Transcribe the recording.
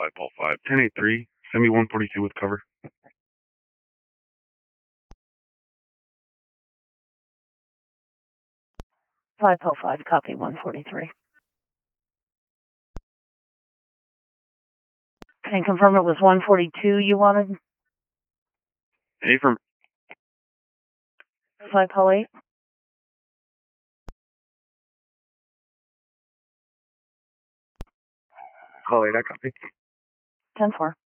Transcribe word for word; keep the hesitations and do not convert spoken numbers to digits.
five, Paul five, ten eight three, send me one forty-two with cover. five Paul five, copy one forty-three. Can you confirm it was one forty-two you wanted? Affirm. five Paul eight. Call eight, I copy. ten four.